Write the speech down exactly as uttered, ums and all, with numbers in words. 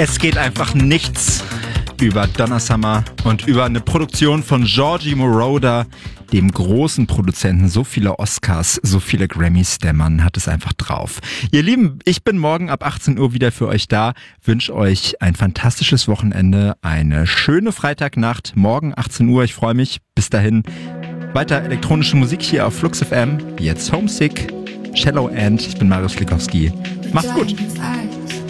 Es geht einfach nichts über Donna Summer und über eine Produktion von Giorgi Moroder, dem großen Produzenten. So viele Oscars, so viele Grammys, der Mann hat es einfach drauf. Ihr Lieben, ich bin morgen ab achtzehn Uhr wieder für euch da. Wünsche euch ein fantastisches Wochenende, eine schöne Freitagnacht. Morgen achtzehn Uhr, ich freue mich. Bis dahin, weiter elektronische Musik hier auf Flux F M. Jetzt Homesick, Shallow End. Ich bin Marius Flikowski. Macht's gut.